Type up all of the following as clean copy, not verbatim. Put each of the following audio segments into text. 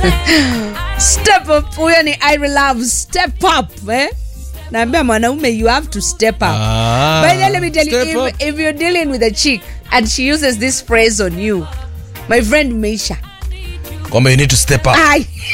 Step up. Huyo ni I love step up, eh? Naambia mwanaume you have to step up. But let me tell you, if you're dealing with a chick and she uses this phrase on you, my friend Meisha, kwamba you need to step up.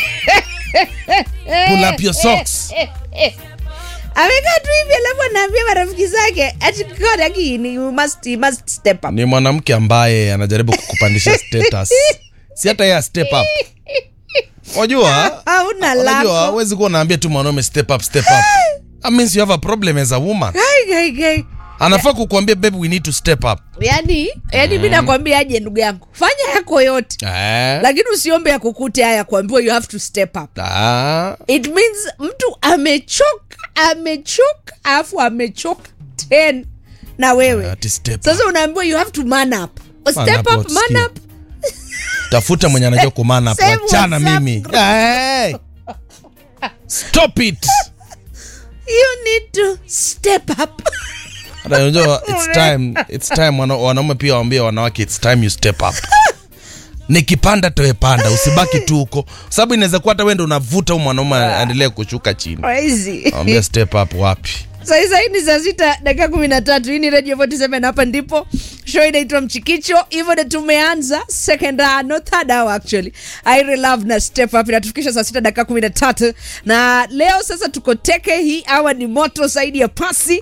Pull up your socks. Amekaa tu hivi alafu anaambia marafiki zake ati God again you must step up. Ni mwanamke ambaye anajaribu kukupandisha status. Si hata yeye step up. Unajua? Unajua huwezi kuwa unaambia tu mwanaume step up. That means you have a problem as a woman. Anafaa kukuambia baby we need to step up. Yani mimi nakwambia aje ndugu yangu. Fanya yako yote. Lakini usiombe ya kukute haya kuambiwa you have to step up. It means mtu amechoka afu amechoka 10 na wewe. Sasa unaambiwa you have to man up. Step up, man up. Tafuta mwenye anajua ku man up. Achana mimi. Stop it. You need to step up. Unajua it's time wanaume pia waambie wanawake it's time you step up. Nikipanda towe panda, usibaki tu huko. Sababu inaweza kuwa hata wewe ndio unavuta huyo mwanaume aendelee kushuka chini. Crazy. Ambia step up wapi? Sasa hii ni saa 6:13. Hii ni Radio 47 hapa ndipo. Show inaitwa Mchikicho. Hivyo ndio tumeanza second hour, no third hour actually. I love na step up inatufikisha saa 6:13. Na leo sasa tuko teke, hii hour ni moto zaidi ya pasi.